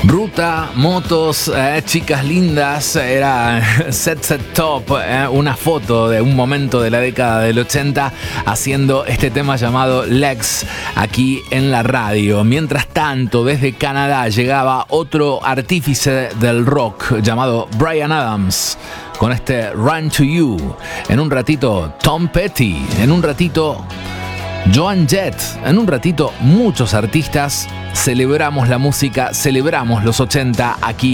Ruta, motos, chicas lindas, era Set Top, una foto de un momento de la década del 80 haciendo este tema llamado Legs aquí en la radio. Mientras tanto, desde Canadá llegaba otro artífice del rock llamado Bryan Adams con este Run to You. En un ratito Tom Petty, en un ratito Joan Jett, en un ratito muchos artistas. Celebramos la música, celebramos los 80 aquí